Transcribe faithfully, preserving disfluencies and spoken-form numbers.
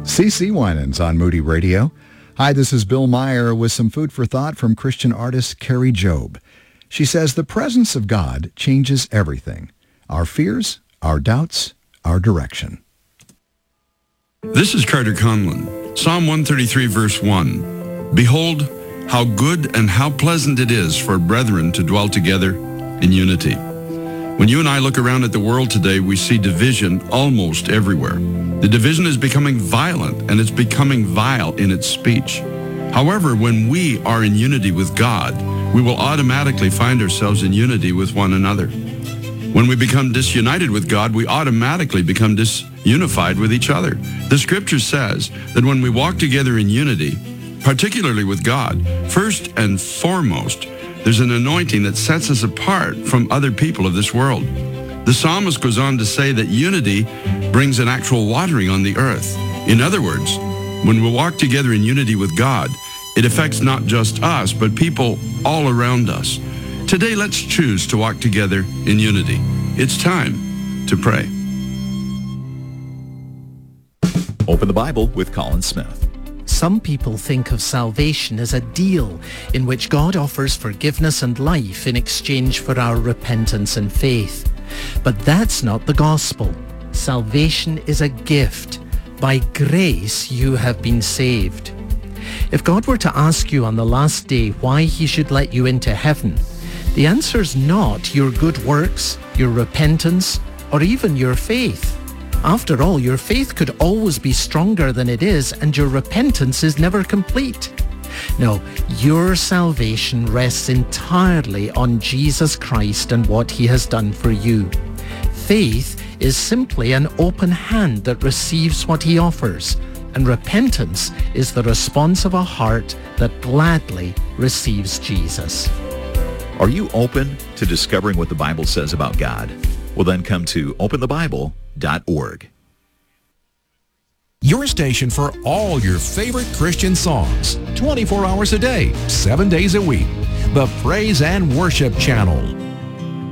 C C Winans on Moody Radio. Hi, this is Bill Meyer with some food for thought from Christian artist Carrie Job. She says the presence of God changes everything. Our fears, our doubts, our direction. This is Carter Conlon. Psalm one thirty-three, verse one. Behold, how good and how pleasant it is for brethren to dwell together in unity. When you and I look around at the world today, we see division almost everywhere. The division is becoming violent, and it's becoming vile in its speech. However, when we are in unity with God, we will automatically find ourselves in unity with one another. When we become disunited with God, we automatically become disunified with each other. The scripture says that when we walk together in unity, particularly with God, first and foremost, there's an anointing that sets us apart from other people of this world. The psalmist goes on to say that unity brings an actual watering on the earth. In other words, when we walk together in unity with God, it affects not just us, but people all around us. Today, let's choose to walk together in unity. It's time to pray. Open the Bible with Colin Smith. Some people think of salvation as a deal in which God offers forgiveness and life in exchange for our repentance and faith. But that's not the gospel. Salvation is a gift. By grace you have been saved. If God were to ask you on the last day why he should let you into heaven, the answer's not your good works, your repentance, or even your faith. After all, your faith could always be stronger than it is, and your repentance is never complete. No, your salvation rests entirely on Jesus Christ and what he has done for you. Faith is simply an open hand that receives what he offers, and repentance is the response of a heart that gladly receives Jesus. Are you open to discovering what the Bible says about God? Well, then come to open the bible dot org. Your station for all your favorite Christian songs, twenty-four hours a day, seven days a week. The Praise and Worship Channel.